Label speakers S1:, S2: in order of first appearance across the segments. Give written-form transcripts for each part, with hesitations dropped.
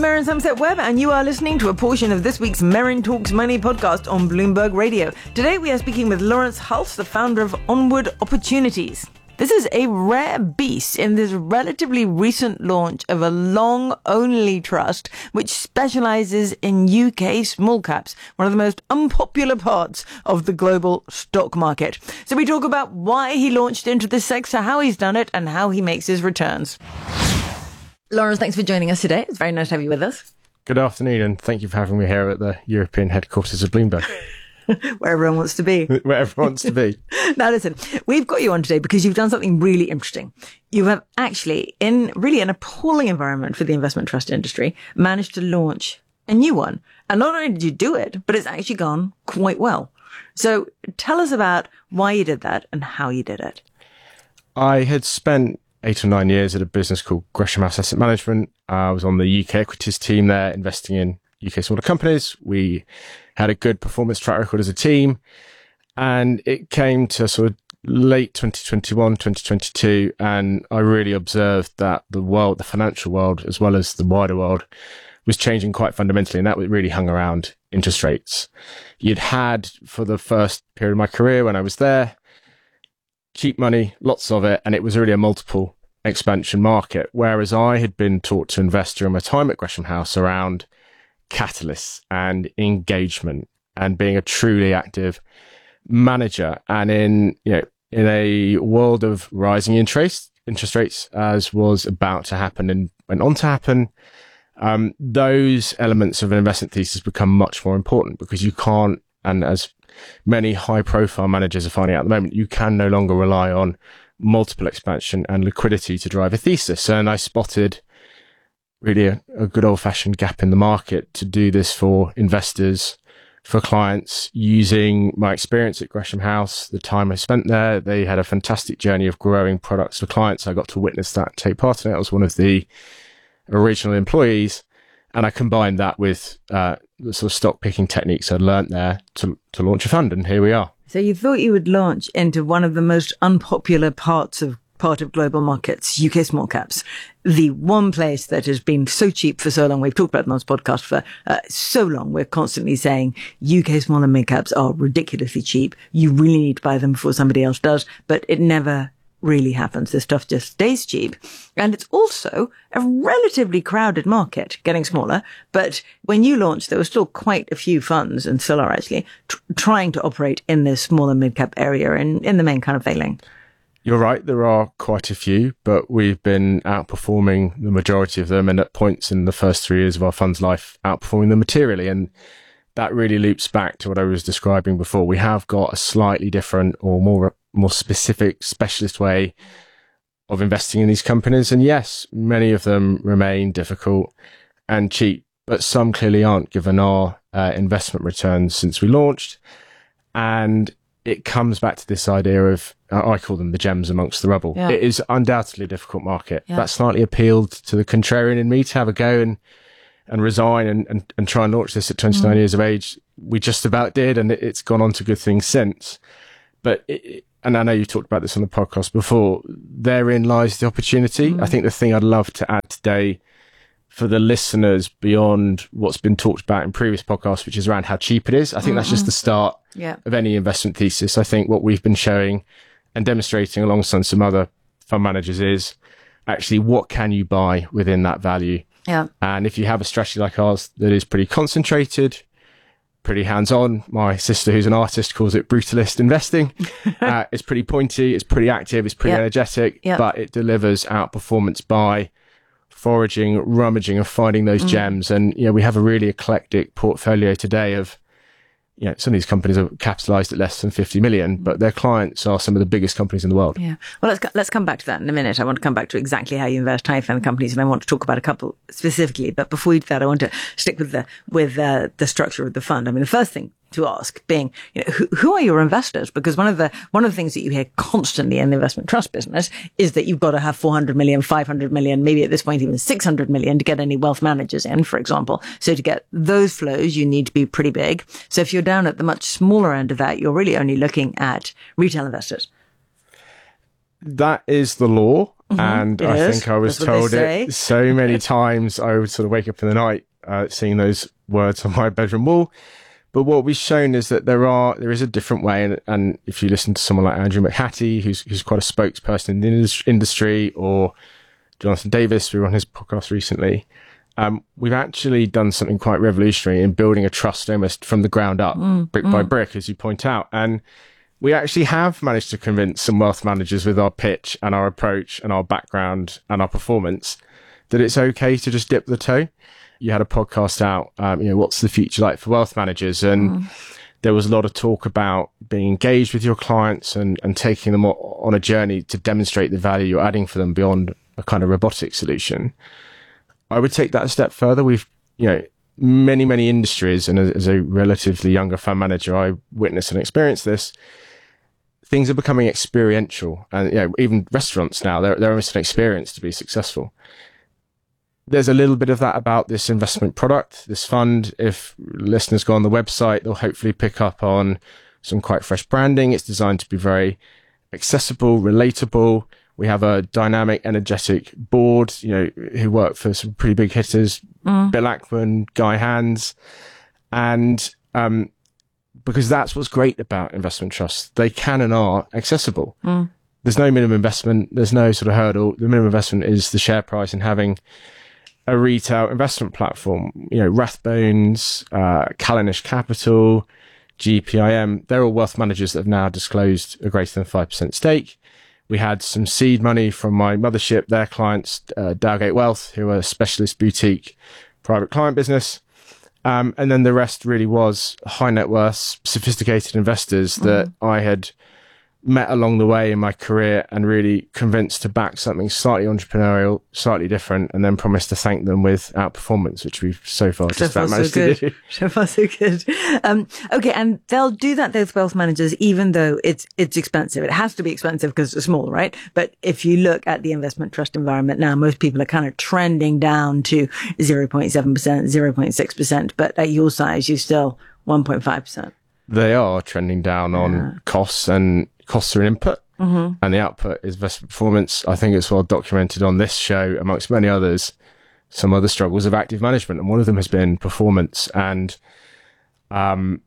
S1: Merryn Somerset Webb, and you are listening to a portion of this week's Merryn Talks Money podcast on Bloomberg Radio. Today we are speaking with Lawrence Hulse, the founder of Onward Opportunities. This is a rare beast in this relatively recent launch of a long-only trust which specialises in UK small caps, one of the most unpopular parts of the global stock market. So we talk about why he launched into this sector, how he's done it, and how he makes his returns. Lawrence, thanks for joining us today. It's very nice to have you with us.
S2: Good afternoon, and thank you for having me here at the European headquarters of Bloomberg.
S1: Where everyone wants to be.
S2: Where everyone wants to be.
S1: Now listen, we've got you on today because you've done something really interesting. You have actually, in really an appalling environment for the investment trust industry, managed to launch a new one. And not only did you do it, but it's actually gone quite well. So tell us about why you did that and how you did it.
S2: I had spent 8 or 9 years at a business called Gresham House Asset Management. I was on the UK equities team there, investing in UK smaller companies. We had a good performance track record as a team. And it came to sort of late 2021, 2022, and I really observed that the world, the financial world, as well as the wider world, was changing quite fundamentally. And that really hung around interest rates. You'd had, for the first period of my career when I was there, cheap money, lots of it, and it was really a multiple expansion market. Whereas I had been taught to invest during my time at Gresham House around catalysts and engagement and being a truly active manager. And in a world of rising interest rates, as was about to happen and went on to happen, those elements of an investment thesis become much more important because you can't, and as many high-profile managers are finding out at the moment, you can no longer rely on multiple expansion and liquidity to drive a thesis. And I spotted really a good old-fashioned gap in the market to do this for investors, for clients, using my experience at Gresham House, the time I spent there. They had a fantastic journey of growing products for clients. I got to witness that, take part in it. I was one of the original employees. And I combined that with the sort of stock picking techniques I'd learnt there to launch a fund. And here we are.
S1: So you thought you would launch into one of the most unpopular part of global markets, UK small caps, the one place that has been so cheap for so long. We've talked about it on this podcast for so long. We're constantly saying UK small and mid caps are ridiculously cheap. You really need to buy them before somebody else does, but it never really happens. This stuff just stays cheap. And it's also a relatively crowded market, getting smaller. But when you launched, there were still quite a few funds, and still are actually, trying to operate in this smaller mid-cap area and in the main kind of failing.
S2: You're right, there are quite a few, but we've been outperforming the majority of them, and at points in the first 3 years of our fund's life, outperforming them materially. And that really loops back to what I was describing before. We have got a slightly different or more specific specialist way of investing in these companies. And yes, many of them remain difficult and cheap, but some clearly aren't, given our investment returns since we launched. And it comes back to this idea of, I call them the gems amongst the rubble. Yeah. It is undoubtedly a difficult market. Yeah. That slightly appealed to the contrarian in me to have a go and resign and try and launch this at 29 years of age. We just about did, and it's gone on to good things since. But and I know you talked about this on the podcast before, therein lies the opportunity. I think the thing I'd love to add today for the listeners, beyond what's been talked about in previous podcasts, which is around how cheap it is, I think that's just the start of any investment thesis. I think what we've been showing and demonstrating alongside some other fund managers is actually what can you buy within that value. Yeah. And if you have a strategy like ours that is pretty concentrated, pretty hands-on, my sister who's an artist calls it brutalist investing. It's pretty pointy, it's pretty active, it's pretty energetic, but it delivers outperformance by foraging, rummaging and finding those gems. And we have a really eclectic portfolio today of some of these companies are capitalized at less than 50 million, but their clients are some of the biggest companies in the world. Yeah.
S1: Well, let's come back to that in a minute. I want to come back to exactly how you invest, how you fund the companies, and I want to talk about a couple specifically. But before we do that, I want to stick with the structure of the fund. I mean, the first thing to ask being, who are your investors? Because one of the things that you hear constantly in the investment trust business is that you've got to have 400 million, 500 million, maybe at this point even 600 million to get any wealth managers in, for example. So to get those flows, you need to be pretty big. So if you're down at the much smaller end of that, you're really only looking at retail investors.
S2: That is the law. And I think I was told it so many times. I would sort of wake up in the night seeing those words on my bedroom wall. But what we've shown is that there is a different way. And if you listen to someone like Andrew McHattie, who's quite a spokesperson in the industry, or Jonathan Davis, we were on his podcast recently, we've actually done something quite revolutionary in building a trust almost from the ground up, brick by brick, as you point out. And we actually have managed to convince some wealth managers with our pitch and our approach and our background and our performance that it's okay to just dip the toe. You had a podcast out, what's the future like for wealth managers? And there was a lot of talk about being engaged with your clients and taking them on a journey to demonstrate the value you're adding for them beyond a kind of robotic solution. I would take that a step further. We've, many industries, and as a relatively younger fund manager, I witnessed and experienced this. Things are becoming experiential, and even restaurants now, they're almost an experience to be successful. There's a little bit of that about this investment product, this fund. If listeners go on the website, they'll hopefully pick up on some quite fresh branding. It's designed to be very accessible, relatable. We have a dynamic, energetic board, who work for some pretty big hitters, Bill Ackman, Guy Hands. And because that's what's great about investment trusts. They can and are accessible. There's no minimum investment. There's no sort of hurdle. The minimum investment is the share price and having a retail investment platform. Rathbones, Callanish Capital, GPIM, they're all wealth managers that have now disclosed a greater than 5% stake. We had some seed money from my mothership, their clients, Dowgate Wealth, who are a specialist boutique private client business. And then the rest really was high net worth, sophisticated investors that I had met along the way in my career and really convinced to back something slightly entrepreneurial, slightly different, and then promised to thank them with outperformance, which we've so far just about managed to do.
S1: So far, so good. Okay, and they'll do that, those wealth managers, even though it's expensive. It has to be expensive because it's small, right? But if you look at the investment trust environment now, most people are kind of trending down to 0.7%, 0.6%, but at your size, you're still 1.5%.
S2: They are trending down on costs, and costs are an input, and the output is investment performance. I think it's well documented on this show, amongst many others, some other struggles of active management, and one of them has been performance. And I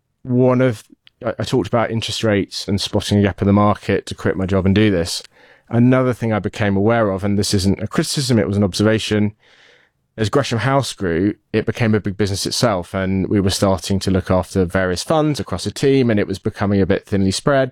S2: talked about interest rates and spotting a gap in the market to quit my job and do this. Another thing I became aware of, and this isn't a criticism, it was an observation, as Gresham House grew, it became a big business itself, and we were starting to look after various funds across a team, and it was becoming a bit thinly spread.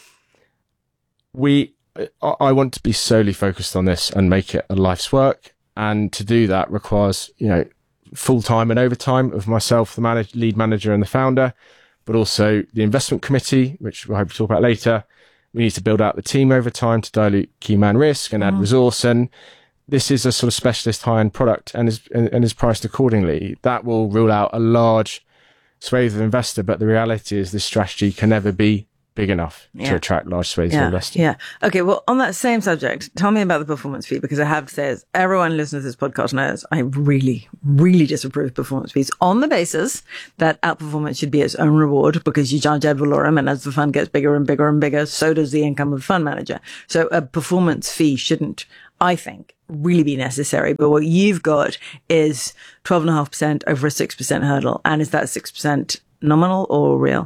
S2: I want to be solely focused on this and make it a life's work, and to do that requires, full time and overtime of myself, the lead manager and the founder, but also the investment committee, which we'll hope to talk about later. We need to build out the team over time to dilute key man risk and add resource, and this is a sort of specialist high-end product and is priced accordingly. That will rule out a large swathe of investor, but the reality is this strategy can never be big enough to attract large swathes of investors.
S1: Yeah. Okay. Well, on that same subject, tell me about the performance fee, because I have to say, as everyone listening to this podcast knows, I really, really disapprove of performance fees on the basis that outperformance should be its own reward, because you charge ad valorem, and as the fund gets bigger and bigger and bigger, so does the income of the fund manager. So a performance fee shouldn't, I think, really be necessary. But what you've got is 12.5% over a 6% hurdle. And is that 6% nominal or real?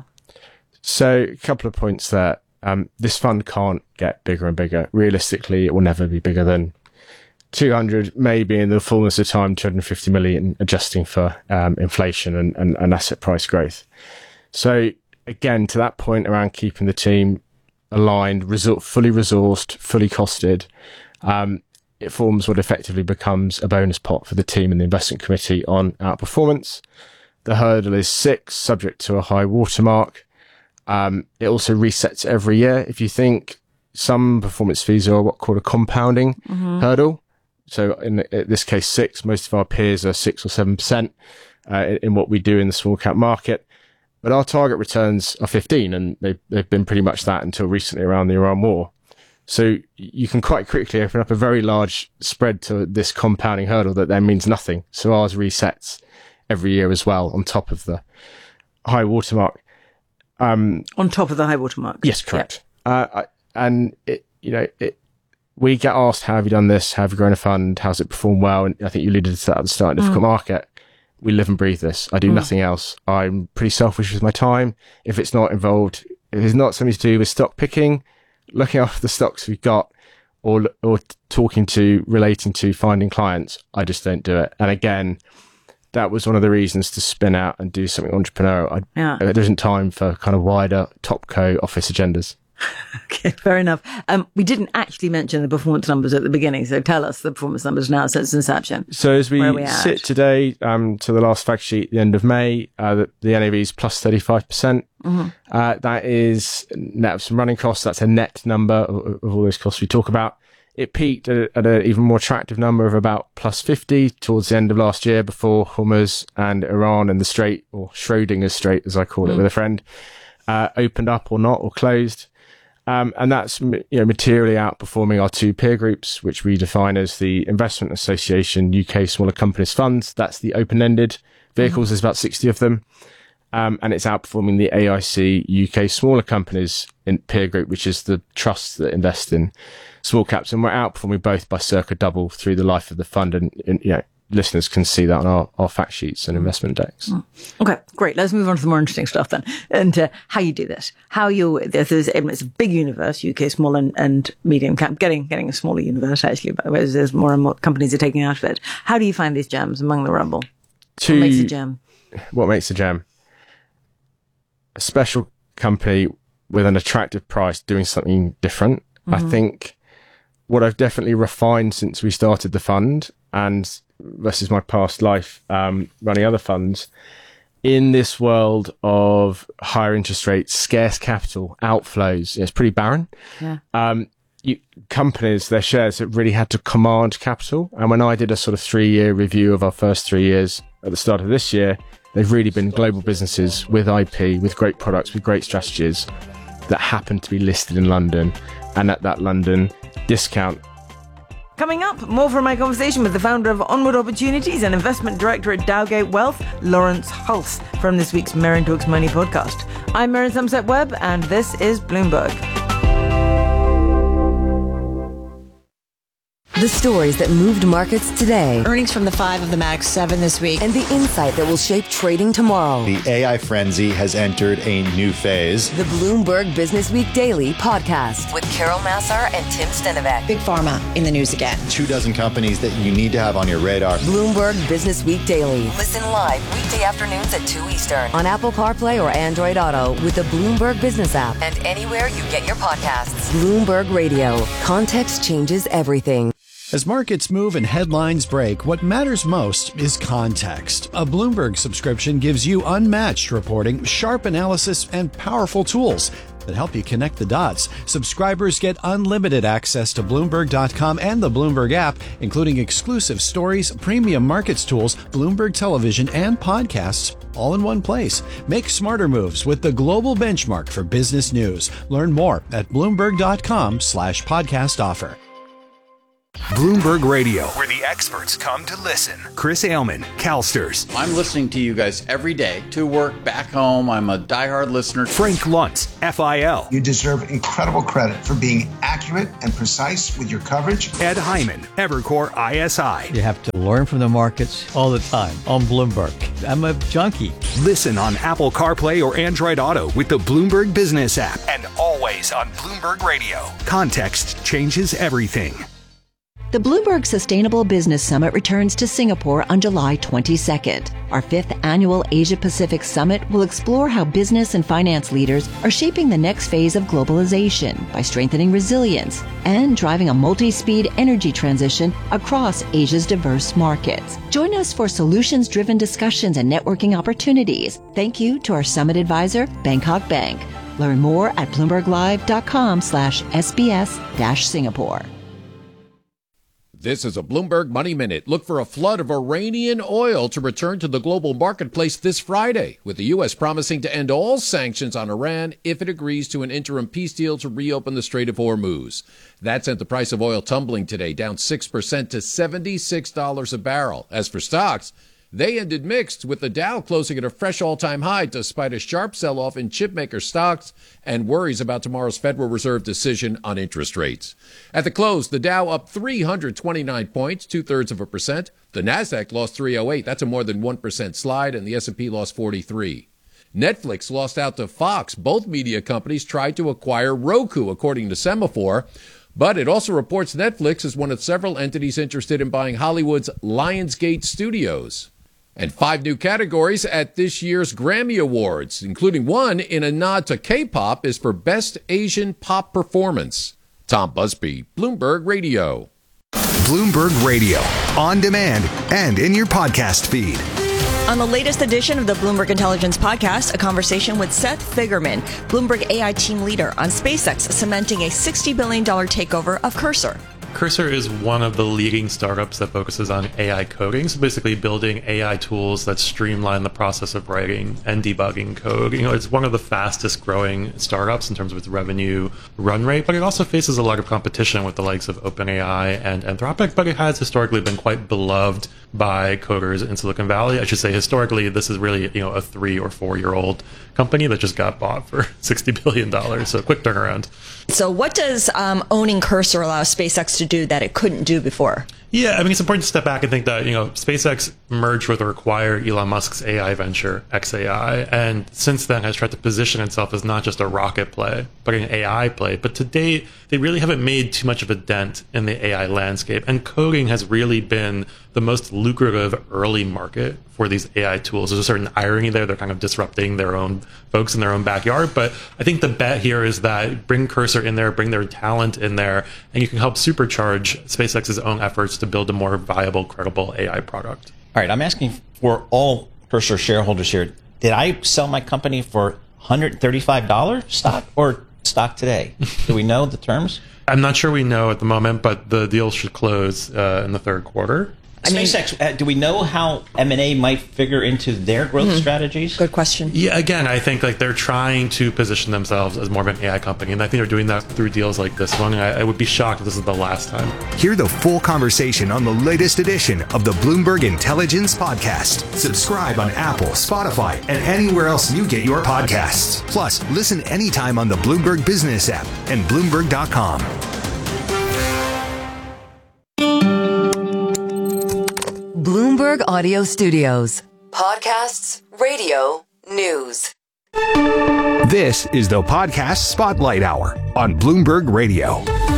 S2: So a couple of points there. This fund can't get bigger and bigger. Realistically, it will never be bigger than 200, maybe in the fullness of time, 250 million, adjusting for inflation and asset price growth. So again, to that point around keeping the team aligned, fully resourced, fully costed, it forms what effectively becomes a bonus pot for the team and the investment committee on outperformance. The hurdle is 6, subject to a high watermark. It also resets every year. If you think some performance fees are what's called a compounding hurdle. So in this case, 6, most of our peers are 6 or 7% in what we do in the small cap market. But our target returns are 15, and they've been pretty much that until recently around the Iran war. So you can quite quickly open up a very large spread to this compounding hurdle that then means nothing. So ours resets every year as well on top of the high watermark. On
S1: top of the high watermark.
S2: Yes, correct. And we get asked, how have you done this? How have you grown a fund? How's it performed well? And I think you alluded to that at the start, difficult market. We live and breathe this. I do nothing else. I'm pretty selfish with my time. If it's not involved, if it's not something to do with stock picking, looking after the stocks we've got, or talking to, relating to, finding clients, I just don't do it. And again, that was one of the reasons to spin out and do something entrepreneurial. There isn't time for kind of wider topco office agendas.
S1: Okay, fair enough. We didn't actually mention the performance numbers at the beginning, so tell us the performance numbers now since inception.
S2: So as we sit today, to the last fact sheet, the end of May, the NAV is plus 35%. That is net of some running costs. That's a net number of all those costs we talk about. It peaked at an even more attractive number of about plus 50 towards the end of last year, before Hormuz and Iran and the Strait, or Schrodinger's Strait, as I call it with a friend, opened up or not, or closed. And that's materially outperforming our two peer groups, which we define as the Investment Association UK Smaller Companies Funds. That's the open-ended vehicles. There's about 60 of them. And it's outperforming the AIC UK Smaller Companies in peer group, which is the trusts that invest in small caps. And we're outperforming both by circa double through the life of the fund. And listeners can see that on our fact sheets and investment decks.
S1: Okay, great. Let's move on to the more interesting stuff then. And how you do this. It's a big universe, UK small and medium cap, getting a smaller universe actually, but there's more and more companies are taking out of it. How do you find these gems among the rubble? What makes a gem?
S2: What makes a gem? A special company with an attractive price doing something different. I think what I've definitely refined since we started the fund, and versus my past life running other funds, in this world of higher interest rates, scarce capital, outflows, it's pretty barren. Companies, their shares have really had to command capital. And when I did a sort of 3-year review of our first 3 years at the start of this year, they've really been global businesses with IP, with great products, with great strategies that happen to be listed in London, and at that London discount.
S1: Coming up, more from my conversation with the founder of Onward Opportunities and investment director at Dowgate Wealth, Lawrence Hulse, from this week's Merrin Talks Money podcast. I'm Merrin Somerset Webb, and this is Bloomberg.
S3: The stories that moved markets today.
S4: Earnings from the 5 of the Max 7 this week.
S3: And the insight that will shape trading tomorrow.
S5: The AI frenzy has entered a new phase.
S3: The Bloomberg Business Week Daily podcast with Carol Massar and Tim Stenovec.
S4: Big Pharma in the news again.
S5: 24 companies that you need to have on your radar.
S3: Bloomberg Business Week Daily. Listen live weekday afternoons at 2 Eastern on Apple CarPlay or Android Auto with the Bloomberg Business app and anywhere you get your podcasts. Bloomberg Radio. Context changes everything.
S6: As markets move and headlines break, what matters most is context. A Bloomberg subscription gives you unmatched reporting, sharp analysis, and powerful tools that help you connect the dots. Subscribers get unlimited access to Bloomberg.com and the Bloomberg app, including exclusive stories, premium markets tools, Bloomberg television, and podcasts, all in one place. Make smarter moves with the global benchmark for business news. Learn more at Bloomberg.com/podcast offer.
S7: Bloomberg Radio, where the experts come to listen. Chris Ailman, CalSTRS.
S8: I'm listening to you guys every day, to work, back home. I'm a diehard listener.
S7: Frank Luntz, FIL.
S9: You deserve incredible credit for being accurate and precise with your coverage.
S7: Ed Hyman, Evercore ISI.
S10: You have to learn from the markets all the time on Bloomberg. I'm a junkie.
S7: Listen on Apple CarPlay or Android Auto with the Bloomberg Business app, and always on Bloomberg Radio. Context changes everything.
S11: The Bloomberg Sustainable Business Summit returns to Singapore on July 22nd. Our 5th annual Asia-Pacific Summit will explore how business and finance leaders are shaping the next phase of globalization by strengthening resilience and driving a multi-speed energy transition across Asia's diverse markets. Join us for solutions-driven discussions and networking opportunities. Thank you to our summit advisor, Bangkok Bank. Learn more at bloomberglive.com/SBS-Singapore.
S12: This is a Bloomberg Money Minute. Look for a flood of Iranian oil to return to the global marketplace this Friday, with the U.S. promising to end all sanctions on Iran if it agrees to an interim peace deal to reopen the Strait of Hormuz. That sent the price of oil tumbling today, down 6% to $76 a barrel. As for stocks, They ended mixed, with the Dow closing at a fresh all-time high despite a sharp sell-off in chipmaker stocks and worries about tomorrow's Federal Reserve decision on interest rates. At the close, the Dow up 329 points, 0.2%. The Nasdaq lost 308. That's a more than 1% slide, and the S&P lost 43. Netflix lost out to Fox. Both media companies tried to acquire Roku, according to Semaphore. But it also reports Netflix is one of several entities interested in buying Hollywood's Lionsgate Studios. And 5 new categories at this year's Grammy Awards, including one in a nod to K-pop, is for Best Asian Pop Performance. Tom Busby, Bloomberg Radio.
S7: Bloomberg Radio, on demand and in your podcast feed.
S4: On the latest edition of the Bloomberg Intelligence Podcast, a conversation with Seth Figerman, Bloomberg AI team leader, on SpaceX cementing a $60 billion takeover of Cursor.
S13: Cursor is one of the leading startups that focuses on AI coding, so basically building AI tools that streamline the process of writing and debugging code. It's one of the fastest growing startups in terms of its revenue run rate, but it also faces a lot of competition with the likes of OpenAI and Anthropic, but it has historically been quite beloved by coders in Silicon Valley. I should say historically, this is really a 3 or 4 year old company that just got bought for $60 billion, so quick turnaround.
S4: So what does owning Cursor allow SpaceX to do that it couldn't do before?
S13: Yeah, it's important to step back and think that, SpaceX merged with or acquired Elon Musk's AI venture, xAI, and since then has tried to position itself as not just a rocket play, but an AI play. But to date, they really haven't made too much of a dent in the AI landscape, and coding has really been the most lucrative early market for these AI tools. There's a certain irony there. They're kind of disrupting their own folks in their own backyard. But I think the bet here is that bring Cursor in there, bring their talent in there, and you can help supercharge SpaceX's own efforts to build a more viable, credible AI product.
S14: All right, I'm asking for all Cursor shareholders here. Did I sell my company for $135 stock or stock today? Do we know the terms?
S13: I'm not sure we know at the moment, but the deal should close in the third quarter.
S14: SpaceX, do we know how M&A might figure into their growth strategies?
S4: Good question.
S13: Yeah, again, I think they're trying to position themselves as more of an AI company, and I think they're doing that through deals like this one. I would be shocked if this is the last time.
S7: Hear the full conversation on the latest edition of the Bloomberg Intelligence Podcast. Subscribe on Apple, Spotify, and anywhere else you get your podcasts. Plus, listen anytime on the Bloomberg Business app and Bloomberg.com.
S3: Bloomberg Audio Studios. Podcasts, radio, news.
S7: This is the Podcast Spotlight Hour on Bloomberg Radio.